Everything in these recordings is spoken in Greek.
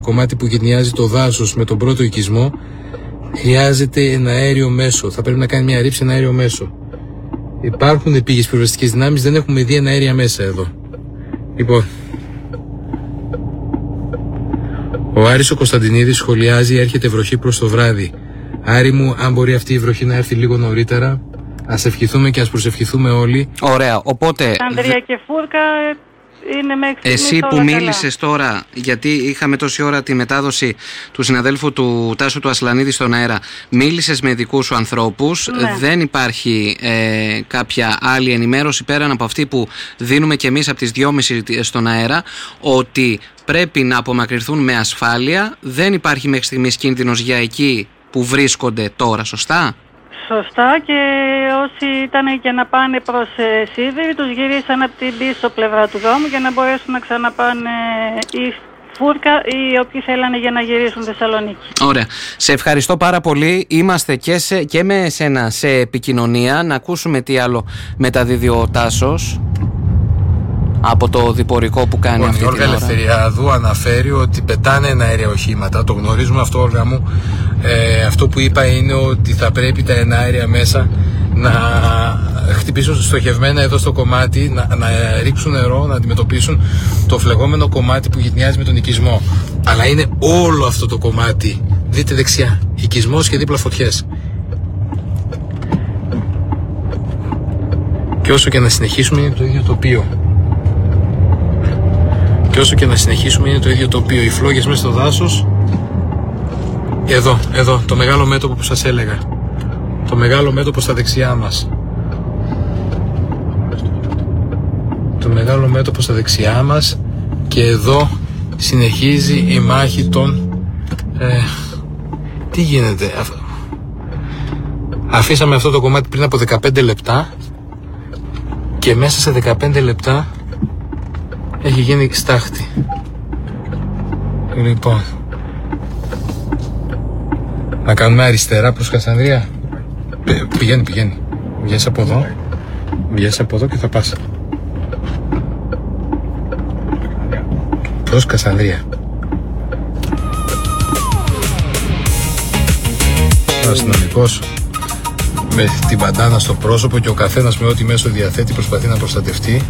κομμάτι που γυρνιάζει το δάσος με τον πρώτο οικισμό, χρειάζεται ένα αέριο μέσο. Θα πρέπει να κάνει μια ρήψη ένα αέριο μέσο. Υπάρχουν πήγες πυροσβεστικές δυνάμεις, δεν έχουμε δει ένα αέρια μέσα εδώ. Λοιπόν, ο Άρης ο Κωνσταντινίδης σχολιάζει: έρχεται βροχή προς το βράδυ. Άρη μου, αν μπορεί αυτή η βροχή να έρθει λίγο νωρίτερα, ας ευχηθούμε και ας προσευχηθούμε όλοι. Ωραία, οπότε Ανδρία και Φούρκα είναι μέχρι εσύ που μίλησες τώρα, γιατί είχαμε τόση ώρα τη μετάδοση του συναδέλφου του Τάσου του Ασλανίδη στον αέρα, μίλησες με ειδικούς σου ανθρώπους, ναι. Δεν υπάρχει κάποια άλλη ενημέρωση πέραν από αυτή που δίνουμε και εμείς από τις 2.30 στον αέρα, ότι πρέπει να απομακρυνθούν με ασφάλεια, δεν υπάρχει μέχρι στιγμής κίνδυνος για εκεί που βρίσκονται τώρα, σωστά? Σωστά, και όσοι ήταν και να πάνε προς Σίδηρη τους γυρίσαν από την πίσω πλευρά του δρόμου για να μπορέσουν να ξαναπάνε η Φούρκα ή όποιοι θέλανε για να γυρίσουν Θεσσαλονίκη. Ωραία. Σε ευχαριστώ πάρα πολύ. Είμαστε και με εσένα σε επικοινωνία. Να ακούσουμε τι άλλο μεταδίδει ο Τάσος από το διπορικό που κάνει αυτή την ώρα. Η Όλγα Ελευθεριάδου αναφέρει ότι πετάνε εναέρια οχήματα. Το γνωρίζουμε αυτό, Όλγα μου. Αυτό που είπα είναι ότι θα πρέπει τα εναέρια μέσα να χτυπήσουν στοχευμένα εδώ στο κομμάτι, να ρίξουν νερό, να αντιμετωπίσουν το φλεγόμενο κομμάτι που γυρνιάζει με τον οικισμό. Αλλά είναι όλο αυτό το κομμάτι. Δείτε δεξιά. Οικισμός και δίπλα φωτιές. Και όσο και να συνεχίσουμε είναι το ίδιο τοπίο. Και όσο και να συνεχίσουμε είναι το ίδιο τοπίο. Οι φλόγες μέσα στο δάσος. Εδώ, το μεγάλο μέτωπο που σας έλεγα. Το μεγάλο μέτωπο στα δεξιά μας. Το μεγάλο μέτωπο στα δεξιά μας. Και εδώ συνεχίζει η μάχη των... τι γίνεται? Αφήσαμε αυτό το κομμάτι πριν από 15 λεπτά. Και μέσα σε 15 λεπτά έχει γίνει στάχτη. Λοιπόν, να κάνουμε αριστερά προς Κασανδρία. Πηγαίνει. Βγες από εδώ και θα πας προς Κασανδρία. Ο αστυνομικός με την μπαντάνα στο πρόσωπο και ο καθένας με ό,τι μέσο διαθέτει προσπαθεί να προστατευτεί.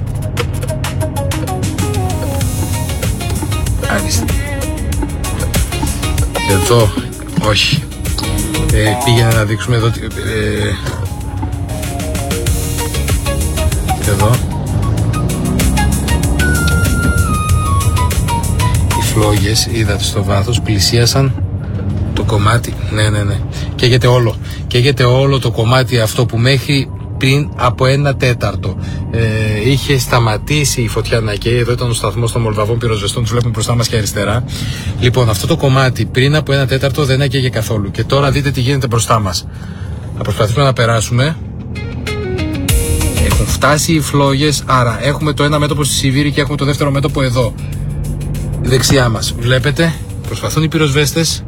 Εδώ, όχι. Πήγαινε να δείξουμε εδώ. Εδώ. Οι φλόγες, είδατε στο βάθος, πλησίασαν το κομμάτι. Ναι. Καίγεται όλο το κομμάτι αυτό που μέχρι πριν από 1/4 είχε σταματήσει η φωτιά να καίει. Εδώ ήταν ο σταθμός των Μολδαβών πυροσβεστών, τους βλέπουμε μπροστά μας και αριστερά. Λοιπόν, αυτό το κομμάτι πριν από 1/4 δεν έκαιγε καθόλου. Και τώρα δείτε τι γίνεται μπροστά μας. Θα προσπαθήσουμε να περάσουμε. Έχουν φτάσει οι φλόγες, άρα έχουμε το ένα μέτωπο στη Σιβήρη και έχουμε το δεύτερο μέτωπο εδώ, δεξιά μας. Βλέπετε, προσπαθούν οι πυροσβέστες.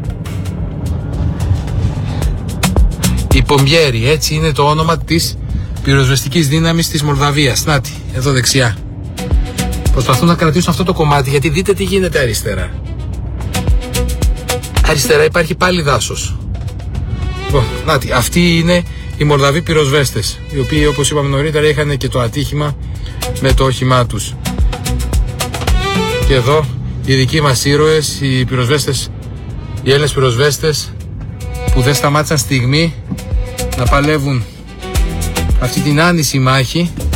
Η Πομπιέρη, έτσι είναι το όνομα της πυροσβεστικής δύναμης της Μολδαβίας. Νάτι, εδώ δεξιά. Προσπαθούν να κρατήσουν αυτό το κομμάτι, γιατί δείτε τι γίνεται αριστερά. Αριστερά υπάρχει πάλι δάσος. Λοιπόν, νάτι, αυτοί είναι οι Μολδαβοί πυροσβέστες, οι οποίοι, όπως είπαμε νωρίτερα, είχαν και το ατύχημα με το όχημά τους. Και εδώ οι δικοί μας ήρωες, οι πυροσβέστες, οι Έλληνες πυροσβέστες, που δεν σταμάτησαν στιγμή να παλεύουν αυτή την άνηση μάχη